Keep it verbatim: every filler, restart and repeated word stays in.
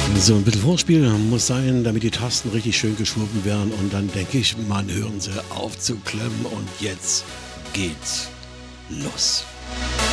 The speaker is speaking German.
So ein bisschen Vorspiel muss sein, damit die Tasten richtig schön geschwungen werden und dann denke ich, man, hören sie auf zu klemmen und jetzt geht's los.